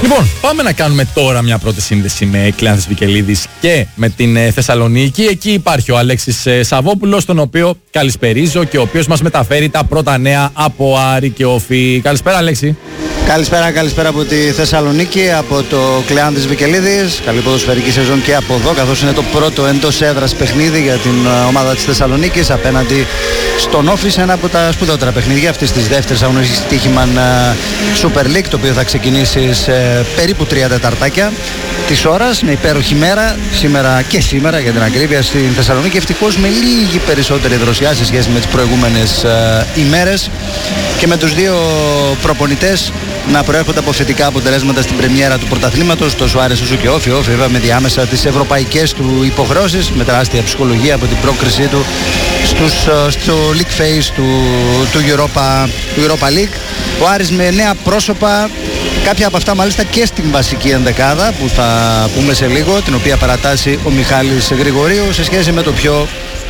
Λοιπόν, πάμε να κάνουμε τώρα μια πρώτη σύνδεση με Κλεάνθης Βικελίδης και με την Θεσσαλονίκη. Εκεί υπάρχει ο Αλέξης Σαββόπουλος, τον οποίο καλησπερίζω και ο οποίος μας μεταφέρει τα πρώτα νέα από Άρη και Όφη. Καλησπέρα, Αλέξη. Καλησπέρα από τη Θεσσαλονίκη, από το Κλεάνθης Βικελίδης. Καλή ποδοσφαιρική σεζόν και από εδώ, καθώς είναι το πρώτο εντός έδρας παιχνίδι για την ομάδα της Θεσσαλονίκης απέναντι στον Όφη, σε ένα από τα σπουδότερα παιχνίδια αυτής της δεύτερης αγωνιστικής Τύχημαν Super League, το οποίο θα ξεκινήσει σε περίπου 3 τεταρτάκια της ώρας. Είναι υπέροχη μέρα, σήμερα για την ακρίβεια, στην Θεσσαλονίκη. Ευτυχώς με λίγη περισσότερη δροσιά σε σχέση με τις προηγούμενες ημέρες και με τους δύο προπονητές να προέρχονται από θετικά αποτελέσματα στην πρεμιέρα του πρωταθλήματος. Τόσο Άρης όσο και Όφη. Όφη βέβαια με διάμεσα τις ευρωπαϊκές του υποχρεώσεις, με τεράστια ψυχολογία από την πρόκρισή του στο League Phase του Europa League. Ο Άρης με νέα πρόσωπα, κάποια από αυτά μάλιστα και στην βασική ενδεκάδα που θα πούμε σε λίγο, την οποία παρατάσσει ο Μιχάλης Γρηγορίου σε σχέση με το πιο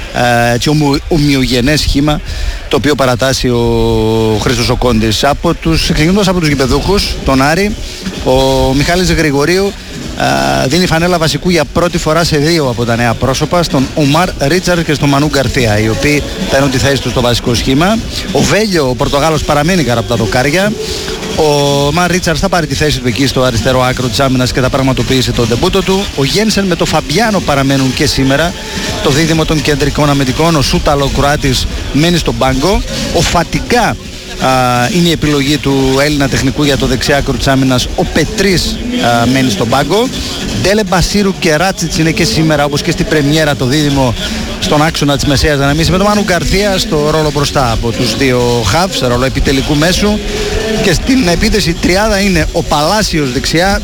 ομοιογενές σχήμα το οποίο παρατάσσει ο Χρήστος ο Κόντης. Ξεκινώντας από τους γηπεδούχους, τον Άρη, ο Μιχάλης Γρηγορίου δίνει φανέλα βασικού για πρώτη φορά σε 2 από τα νέα πρόσωπα, στον Ομάρ Ρίτσαρντ και στον Μανού Γκαρθία, οι οποίοι θα είναι τη θέση του στο βασικό σχήμα. Ο Βέλιο, ο Πορτογάλος, παραμένει κάτω από τα δοκάρια. Ο Ομάρ Ρίτσαρντ θα πάρει τη θέση του εκεί στο αριστερό άκρο της άμυνας και θα πραγματοποιήσει τον ντεμπούτο του. Ο Γένσεν με το Φαμπιάνο παραμένουν και σήμερα. Το δίδυμο των κεντρικών αμυντικών, ο Σούταλο Κροάτης, μένει στον πάγκο. Ο Φατικά είναι η επιλογή του Έλληνα τεχνικού για το δεξιά άκρο της άμυνας. Ο Πετρής μένει στον πάγκο. Ντέλε Μπασίρου και Ράτσιτς είναι και σήμερα, όπως και στην πρεμιέρα, το δίδυμο στον άξονα της μεσαίας δυναμής, με τον Μάνου Γκαρθία στο ρόλο μπροστά από τους δύο χαβ, σε ρόλο επιτελικού μέσου. Και στην επίθεση τριάδα είναι ο Παλάσιος δεξιά,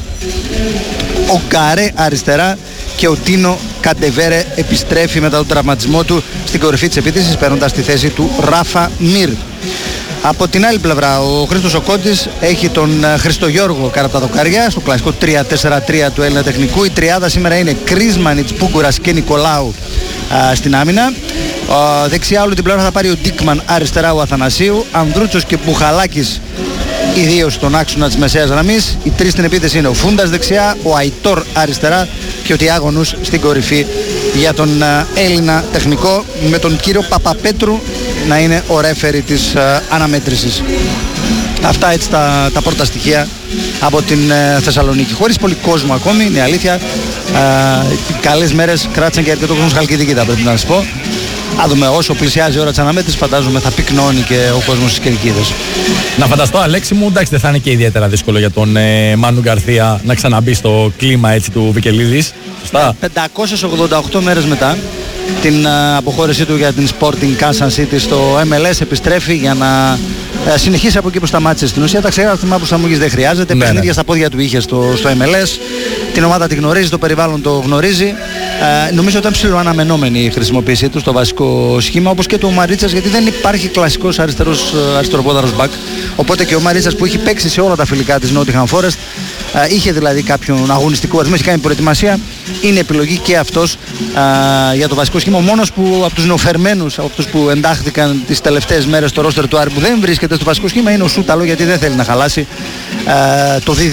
ο Γκαρέ αριστερά και ο Τίνο Καντεβέρε επιστρέφει μετά τον τραυματισμό του στην κορυφή της επίθεσης, παίρνοντας τη θέση του Ράφα Μιρ. Από την άλλη πλευρά, ο Χρήστος ο Κόντης έχει τον Χριστογιώργο κάτω από τα δοκάρια στο κλασικό 3-4-3 του Έλληνα τεχνικού. Η τριάδα σήμερα είναι Κρίσμανιτς, Πούγκουρας και Νικολάου στην άμυνα. Δεξιά όλη την πλευρά θα πάρει ο Ντίκμαν, αριστερά ο Αθανασίου, Ανδρούτσος και Μπουχαλάκης οι δύο στον άξονα της μεσαίας γραμμής. Οι τρεις στην επίθεση είναι ο Φούντας δεξιά, ο Αϊτόρ αριστερά και ο Τιάγωνους στην κορυφή για τον Έλληνα τεχνικό, με τον κύριο Παπαπέτρου να είναι ο ρέφερι της αναμέτρησης. Αυτά έτσι τα πρώτα στοιχεία από την Θεσσαλονίκη. Χωρίς πολύ κόσμο ακόμη, είναι αλήθεια. Οι καλές μέρες κράτησαν και αρκετό κόσμο Χαλκιδική, θα πρέπει να σας πω. Θα δούμε, όσο πλησιάζει η ώρα της αναμέτρησης, φαντάζομαι θα πυκνώνει και ο κόσμος στις κερκίδες. Να φανταστώ, Αλέξη μου, εντάξει, δεν θα είναι και ιδιαίτερα δύσκολο για τον Μάνου Γκαρθία να ξαναμπεί στο κλίμα έτσι του Βικελίδης. Σωστά. 588 μέρες μετά την αποχώρησή του για την Sporting Kansas City στο MLS, επιστρέφει για να συνεχίσει από εκεί που σταμάτησε. Στην ουσία τα ξέχασα που Σαμούγης δεν χρειάζεται. Παιχνίδια στα πόδια του είχε στο MLS. Την ομάδα τη γνωρίζει, το περιβάλλον το γνωρίζει. Νομίζω ότι ήταν ψηλοαναμενόμενη η χρησιμοποίησή του στο βασικό σχήμα, όπως και του Μαρίτσας, γιατί δεν υπάρχει κλασικός αριστεροπόδαρος μπακ. Οπότε και ο Μαρίτσας, που έχει παίξει σε όλα τα φιλικά της Nottingham Forest, είχε δηλαδή κάποιον αγωνιστικό αριθμό, έχει κάνει προετοιμασία, είναι επιλογή και αυτός για το βασικό σχήμα. Ο μόνος που από τους νεοφερμένους, από αυτούς που εντάχθηκαν τις τελευταίες μέρες στο ρόστερ του Άρη, που δεν βρίσκεται στο βασικό σχήμα, είναι ο Σούταλο, γιατί δεν θέλει να χαλάσει το δίδυμο